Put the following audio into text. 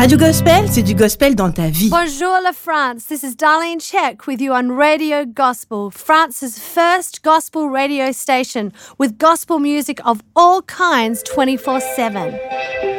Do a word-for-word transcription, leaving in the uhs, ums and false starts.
Radio Gospel, c'est du gospel dans ta vie. Bonjour la France, this is Darlene Check with you on Radio Gospel, France's first gospel radio station with gospel music of all kinds twenty-four seven.